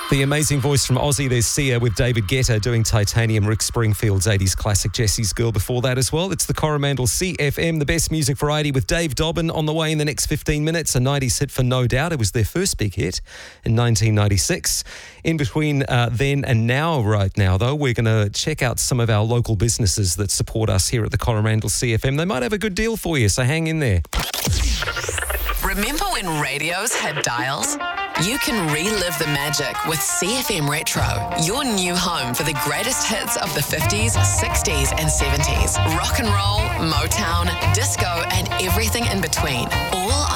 The amazing voice from Aussie. There's Sia with David Guetta doing Titanium, Rick Springfield's 80s classic Jessie's Girl before that as well. It's the Coromandel CFM, the best music variety with Dave Dobbin on the way in the next 15 minutes. A 90s hit for No Doubt. It was their first big hit in 1996. In between then and now, right now, though, we're going to check out some of our local businesses that support us here at the Coromandel CFM. They might have a good deal for you, so hang in there. Remember when radios had dials? You can relive the magic with CFM Retro, your new home for the greatest hits of the 50s, 60s and 70s. Rock and roll, Motown, disco and everything in between. All